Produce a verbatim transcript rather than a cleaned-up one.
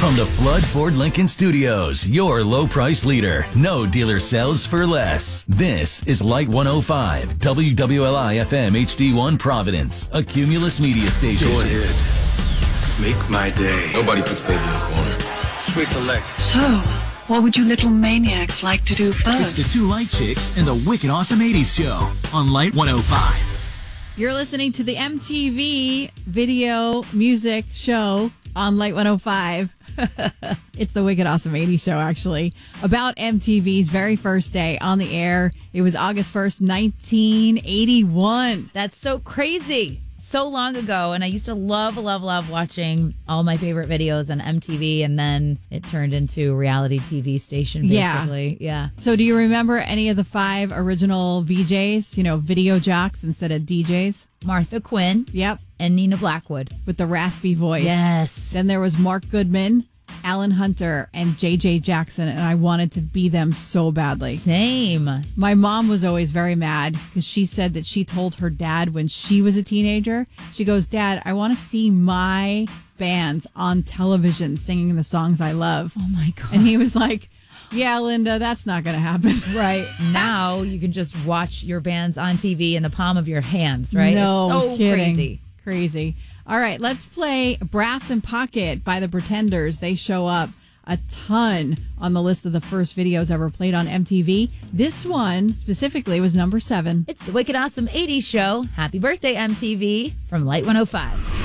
From the Flood Ford Lincoln Studios, your low price leader. No dealer sells for less. This is Light one oh five, W W L I F M H D one Providence, a Cumulus media station. Go ahead. Make my day. Nobody puts baby in a corner. Sweep the leg. So, what would you little maniacs like to do first? It's the two Light Chicks and the Wicked Awesome eighties Show on Light one oh five. You're listening to the M T V Video Music Show on Light one oh five. It's the Wicked Awesome eighties Show, actually, about M T V's very first day on the air. It was August first, nineteen eighty-one. That's so crazy. So long ago, and I used to love, love, love watching all my favorite videos on M T V, and then it turned into a reality T V station, basically. Yeah. yeah. So do you remember any of the five original V Js, you know, video jocks instead of D Js? Martha Quinn. Yep. And Nina Blackwood. With the raspy voice. Yes. Then there was Mark Goodman, Alan Hunter, and J J Jackson, and I wanted to be them so badly. Same. My mom was always very mad because she said that she told her dad when she was a teenager, she goes, Dad, I want to see my bands on television singing the songs I love. Oh, my God. And he was like, yeah, Linda, that's not going to happen. Right. Now you can just watch your bands on T V in the palm of your hands, right? No it's so kidding. crazy. Crazy. All right, let's play Brass and Pocket by the Pretenders. They show up a ton on the list of the first videos ever played on M T V. This one specifically was number seven. It's the Wicked Awesome eighties Show. Happy birthday, M T V, from Light one oh five.